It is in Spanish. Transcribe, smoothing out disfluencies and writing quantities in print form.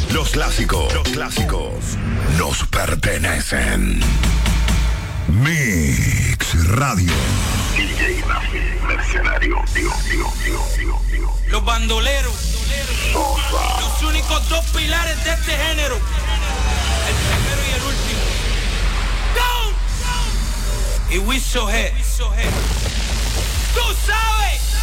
Los clásicos nos pertenecen. Mix Radio. DJ Rafi, mercenario. Los bandoleros. Los únicos dos pilares de este género. El primero y el último. ¡Go! Y We So Head. Tú sabes.